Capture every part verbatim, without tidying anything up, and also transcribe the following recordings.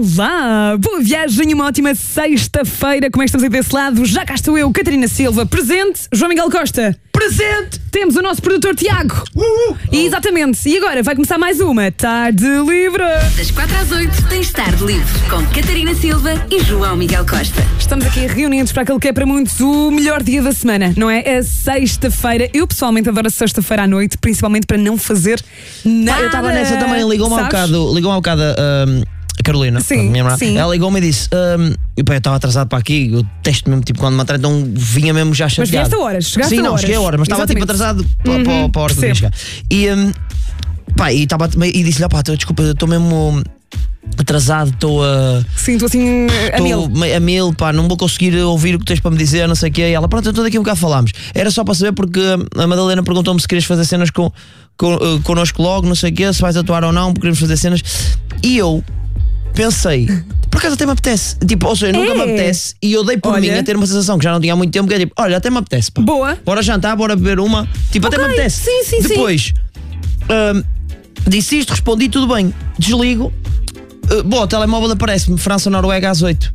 Olá, boa viagem, uma ótima sexta-feira. Como é que estamos aí desse lado? Já cá estou eu, Catarina Silva, presente. João Miguel Costa, presente. Temos o nosso produtor Tiago. Uh, uh. E exatamente, e agora vai começar mais uma Tarde Livre. Das quatro às oito tens Tarde Livre com Catarina Silva e João Miguel Costa. Estamos aqui reunidos para aquele que é para muitos o melhor dia da semana, não é? A sexta-feira. Eu pessoalmente adoro a sexta-feira à noite, principalmente para não fazer nada. Eu estava nessa também, ligou-me há um bocado, ligou-me há um bocado um, a Carolina, sim, minha irmã. sim. Ela ligou-me e disse: um, eu estava atrasado para aqui, eu testo mesmo, tipo, quando me atrasado, então vinha mesmo já chateado. Mas vieste a horas, chegaste Sim, a não, horas. cheguei a horas, mas estava tipo atrasado para, uhum, para, para a hora que eu ia chegar. E, um, pá, e, tava, e disse-lhe: pá, desculpa, estou mesmo atrasado, estou a. Sim, estou assim a mil. A mil, pá, não vou conseguir ouvir o que tens para me dizer, não sei o quê. E ela, pronto, então daqui a um bocado falámos. Era só para saber porque a Madalena perguntou-me se querias fazer cenas com, com, uh, connosco logo, não sei o quê, se vais atuar ou não, porque queremos fazer cenas. E eu pensei, por acaso até me apetece. Tipo, ou seja, nunca é. me apetece. E eu dei por olha. mim a ter uma sensação que já não tinha há muito tempo, que é tipo, olha, até me apetece, pá. Boa. Bora jantar, bora beber uma. Tipo, okay, até me apetece. Sim, sim, Depois, sim. Uh, disse isto, respondi, tudo bem. Desligo. Uh, bom, o telemóvel aparece-me, França-Noruega às oito.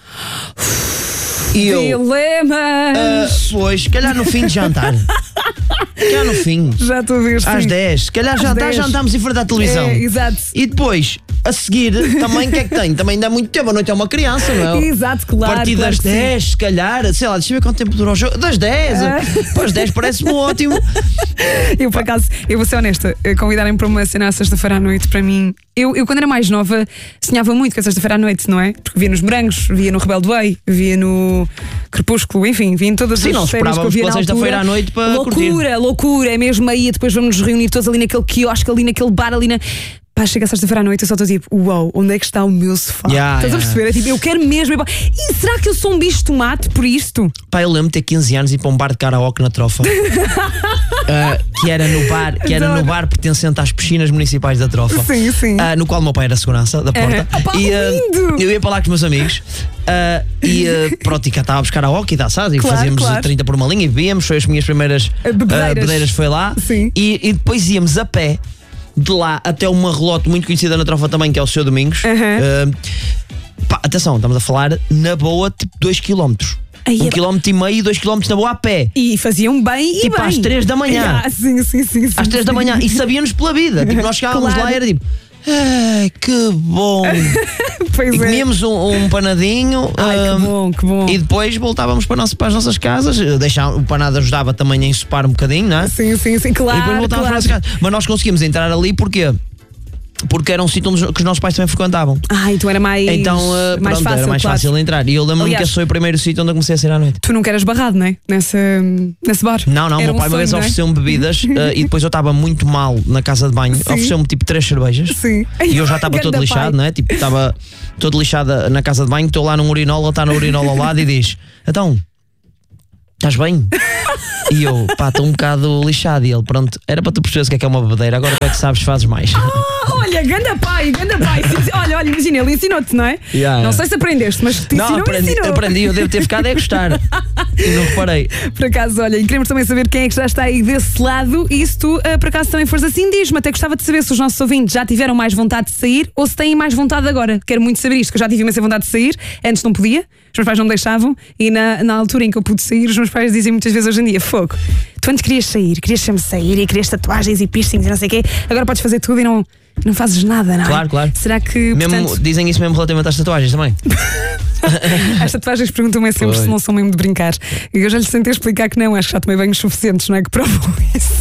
E eu, dilemas. Uh, pois, se calhar no fim de jantar. Se calhar no fim. Já estou a ver, sim. Às dez. Se calhar jantar, jantámos em frente à televisão. É, exato. E depois, a seguir, também o que é que tem? Também dá muito tempo. A noite é uma criança, não é? Exato, claro. A partir claro das dez, sim. se calhar, sei lá, deixa eu ver quanto tempo durou o jogo. Das dez. Ah. Para as dez parece-me ótimo. Eu, por acaso, eu vou ser honesta, convidarem-me para uma cena à sexta-feira à noite, para mim. Eu, eu, quando era mais nova, sonhava muito com a sexta-feira à noite, não é? Porque via nos Morangos, via no Rebelde Way, via no Crepúsculo, enfim, via em todas Sim, as séries que eu via na altura. sexta-feira à noite para loucura, curtir. loucura, é mesmo aí, depois vamos nos reunir todos ali naquele quiosque, ali naquele bar, ali na. Pá, chega a sexta-feira à noite, eu só estou tipo, uau, onde é que está o meu sofá? Yeah, Estás yeah, a perceber? yeah. É tipo, eu quero mesmo. E será que eu sou um bicho de tomate por isto? Pá, eu lembro de ter quinze anos e ir para um bar de karaoke na Trofa. uh, que era no bar, que era no bar pertencente às piscinas municipais da Trofa. Sim, sim. Uh, no qual o meu pai era segurança da porta. Uh-huh. Opa, e uh, lindo. eu ia para lá com os meus amigos. Uh, e uh, pronto, e cá estávamos karaoke e dá, sabe? E claro, fazíamos claro. trinta por uma linha e bebíamos. Foi as minhas primeiras bebedeiras. Uh, bebedeiras, foi lá. Sim. E, e depois íamos a pé de lá até uma relote muito conhecida na Trofa também, que é o Seu Domingos. Uh-huh. Uh, pá, atenção, estamos a falar na boa, tipo dois quilómetros. Aí, um quilómetro e meio e dois quilómetros na boa a pé. E faziam bem e tipo bem. às três da manhã. Ah, sim, sim, sim, sim, Às três sim. da manhã. E sabíamos pela vida. Tipo, nós chegávamos claro. lá e era tipo, ai, que bom. Pois e é. comíamos um, um panadinho. Ai, um, que bom, que bom. E depois voltávamos para, nosso, para as nossas casas. Deixar, o panado ajudava também a ensopar um bocadinho, não é? Sim, sim, sim, claro. E depois voltávamos claro. para as nossas casas. Mas nós conseguimos entrar ali porque Porque era um sítio onde que os nossos pais também frequentavam. Ah, então era mais, então, uh, mais pronto, fácil. era mais claro. fácil de entrar. E eu lembro-me que esse foi o primeiro sítio onde eu comecei a sair à noite. Tu nunca eras barrado, não é? Nessa, nesse bar? Não, não, era meu um pai uma vez sonho, ofereceu-me bebidas uh, e depois eu estava muito mal na casa de banho. Ofereceu-me tipo três cervejas. Sim. E eu já estava todo lixado, não é? Tipo, estava todo lixado na casa de banho. Estou lá num urinol, ele está no urinol ao lado e diz: então, estás bem? E eu, pá, estou um bocado lixado. E ele, pronto, era para tu perceberes o que é que é uma bebedeira. Agora tu é que sabes, fazes mais. Ah, olha, ganda pai, ganda pai. Olha, olha, imagina, ele ensinou-te, não é? Yeah, não yeah. sei se aprendeste, mas te ensinou, Não, aprendi, ensinou. aprendi, eu devo ter ficado a gostar. E não reparei. Por acaso, olha, e queremos também saber quem é que já está aí desse lado. E se tu, uh, por acaso, também fores assim, diz-me. Até gostava de saber se os nossos ouvintes já tiveram mais vontade de sair ou se têm mais vontade agora. Quero muito saber isto, que eu já tive imensa vontade de sair. Antes não podia, os meus pais não me deixavam. E na, na altura em que eu pude sair, os meus pais dizem muitas vezes hoje em dia: fogo, tu antes querias sair, querias sempre sair e querias tatuagens e piercings e não sei o quê. Agora podes fazer tudo e não, não fazes nada, não é? Claro, claro. Será que, mesmo, portanto... dizem isso mesmo relativamente às tatuagens também. As tatuagens perguntam-me sempre se não são mesmo de brincar. E eu já lhes tentei explicar que não, acho que já tomei banhos suficientes, não é? Que provam isso.